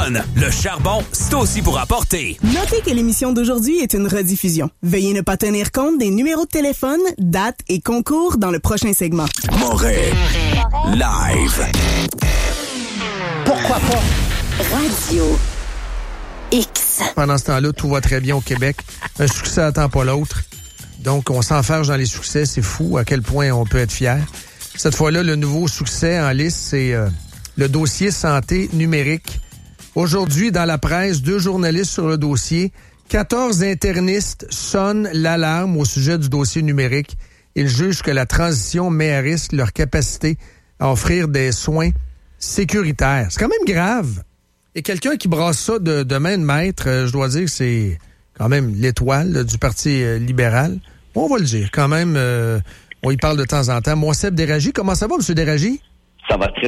fun. Le charbon, c'est aussi pour apporter. Notez que l'émission d'aujourd'hui est une rediffusion. Veuillez ne pas tenir compte des numéros de téléphone, dates et concours dans le prochain segment. Moret Live. Pourquoi pas? Radio X. Pendant ce temps-là, tout va très bien au Québec. Un succès n'attend pas l'autre. Donc, on s'enferge dans les succès. C'est fou à quel point on peut être fier. Cette fois-là, le nouveau succès en liste, c'est le dossier santé numérique. Aujourd'hui, dans la presse, 2 journalistes sur le dossier. 14 internistes sonnent l'alarme au sujet du dossier numérique. Ils jugent que la transition met à risque leur capacité à offrir des soins sécuritaires. C'est quand même grave. Et quelqu'un qui brasse ça de main de maître, je dois dire que c'est quand même l'étoile du Parti libéral. On va le dire. Quand même, on y parle de temps en temps. Monseb Déragi, comment ça va, M. Déragi? Ça va très